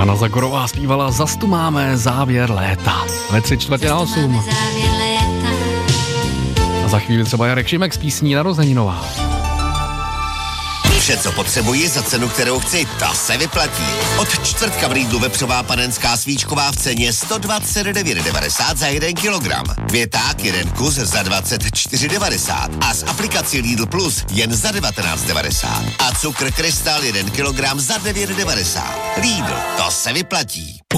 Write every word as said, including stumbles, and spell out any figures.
Hana Zagorová zpívala Zas tu máme závěr léta. Ve tři čtvrtě na osm. A za chvíli třeba Jarek Šimek s písní Narozeninová. Vše, co potřebuji za cenu, kterou chci, to se vyplatí. Od čtvrtka v Lidlu vepřová panenská svíčková v ceně sto dvacet devět devadesát za jeden kilogram. Květák jeden kus za dvacet čtyři devadesát a z aplikací Lidl Plus jen za devatenáct devadesát. A cukr Krystal jeden kilogram za devět devadesát. Lidl, to se vyplatí.